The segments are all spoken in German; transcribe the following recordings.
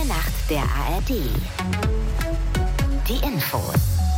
Eine Nacht der ARD. Die Infos.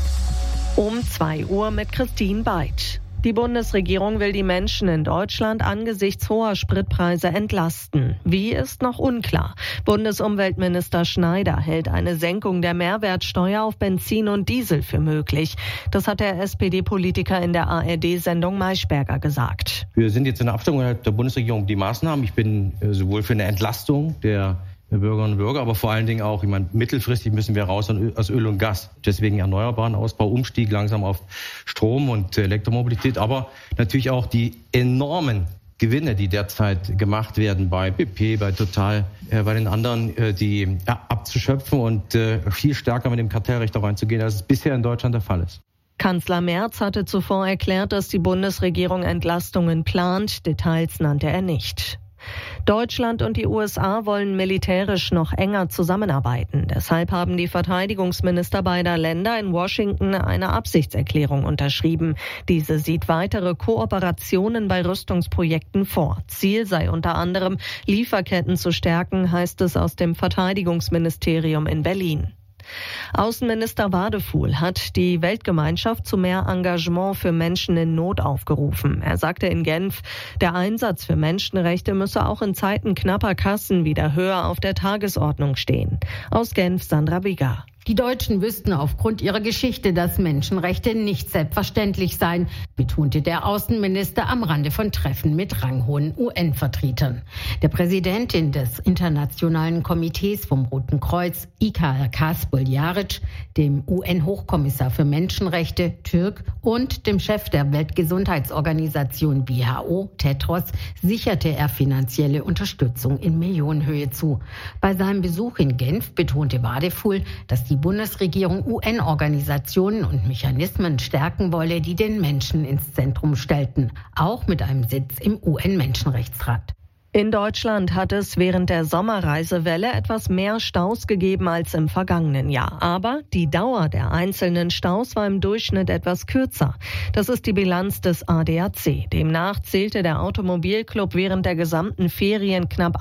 Um 2 Uhr mit Christine Beitsch. Die Bundesregierung will die Menschen in Deutschland angesichts hoher Spritpreise entlasten. Wie, ist noch unklar. Bundesumweltminister Schneider hält eine Senkung der Mehrwertsteuer auf Benzin und Diesel für möglich. Das hat der SPD-Politiker in der ARD-Sendung Maischberger gesagt. Wir sind jetzt in der Abstimmung der Bundesregierung die Maßnahmen. Ich bin sowohl für eine Entlastung der Bürgerinnen und Bürger, aber vor allen Dingen auch, mittelfristig müssen wir raus aus Öl und Gas. Deswegen erneuerbaren Ausbau, Umstieg langsam auf Strom und Elektromobilität, aber natürlich auch die enormen Gewinne, die derzeit gemacht werden bei BP, bei Total, bei den anderen, die abzuschöpfen und viel stärker mit dem Kartellrecht auch reinzugehen, als es bisher in Deutschland der Fall ist. Kanzler Merz hatte zuvor erklärt, dass die Bundesregierung Entlastungen plant. Details nannte er nicht. Deutschland und die USA wollen militärisch noch enger zusammenarbeiten. Deshalb haben die Verteidigungsminister beider Länder in Washington eine Absichtserklärung unterschrieben. Diese sieht weitere Kooperationen bei Rüstungsprojekten vor. Ziel sei unter anderem, Lieferketten zu stärken, heißt es aus dem Verteidigungsministerium in Berlin. Außenminister Wadefuhl hat die Weltgemeinschaft zu mehr Engagement für Menschen in Not aufgerufen. Er sagte in Genf, der Einsatz für Menschenrechte müsse auch in Zeiten knapper Kassen wieder höher auf der Tagesordnung stehen. Aus Genf Sandra Bigger. Die Deutschen wüssten aufgrund ihrer Geschichte, dass Menschenrechte nicht selbstverständlich seien, betonte der Außenminister am Rande von Treffen mit ranghohen UN-Vertretern. Der Präsidentin des Internationalen Komitees vom Roten Kreuz, İKRK Spoljaric, dem UN-Hochkommissar für Menschenrechte, Türk, und dem Chef der Weltgesundheitsorganisation WHO, Tedros, sicherte er finanzielle Unterstützung in Millionenhöhe zu. Bei seinem Besuch in Genf betonte Wadefuhl, dass die Bundesregierung UN-Organisationen und Mechanismen stärken wolle, die den Menschen ins Zentrum stellten, auch mit einem Sitz im UN-Menschenrechtsrat. In Deutschland hat es während der Sommerreisewelle etwas mehr Staus gegeben als im vergangenen Jahr. Aber die Dauer der einzelnen Staus war im Durchschnitt etwas kürzer. Das ist die Bilanz des ADAC. Demnach zählte der Automobilclub während der gesamten Ferien knapp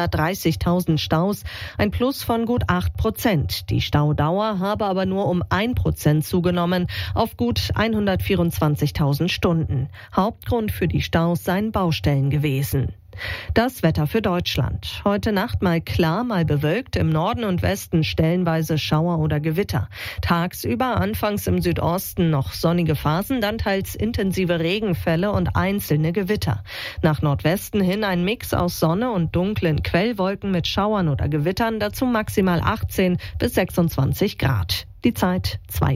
130.000 Staus, ein Plus von gut 8%. Die Staudauer habe aber nur um 1% zugenommen, auf gut 124.000 Stunden. Hauptgrund für die Staus seien Baustellen gewesen. Das Wetter für Deutschland. Heute Nacht mal klar, mal bewölkt, im Norden und Westen stellenweise Schauer oder Gewitter. Tagsüber anfangs im Südosten noch sonnige Phasen, dann teils intensive Regenfälle und einzelne Gewitter. Nach Nordwesten hin ein Mix aus Sonne und dunklen Quellwolken mit Schauern oder Gewittern, dazu maximal 18 bis 26 Grad. Die Zeit 2